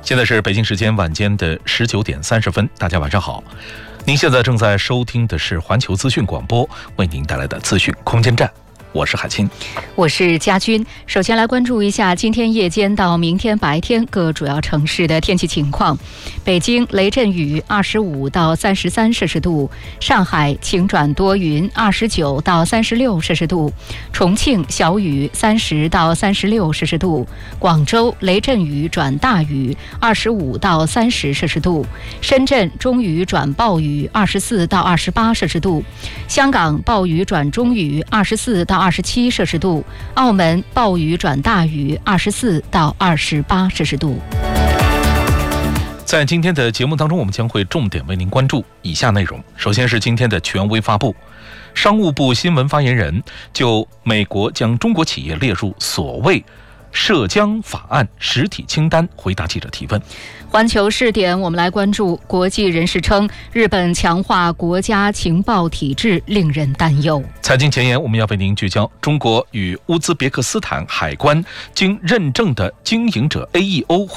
现在是北京时间晚间的19点30分，大家晚上好。您现在正在收听的是环球资讯广播为您带来的资讯空间站，我是海清， 我是佳君。首先来关注一下今天夜间到明天白天各主要城市的天气情况。北京雷阵雨25到33摄氏度，上海晴转多云29到36摄氏度，重庆小雨30到36摄氏度，广州雷阵雨转大雨25到30摄氏度，深圳中雨转暴雨24到28摄氏度，香港暴雨转中雨24到27摄氏度，澳门暴雨转大雨24到28摄氏度。 在今天的节目当中，我们将会重点为您关注以下内容。首先是今天的权威发布，商务部新闻发言人就美国将中国企业列入所谓涉疆法案实体清单回答记者提问。 环球视点，我们来关注国际人士称，日本强化国家情报体制令人担忧。 财经前沿，我们要为您聚焦中国与乌兹别克斯坦海关经认证的经营者 AEO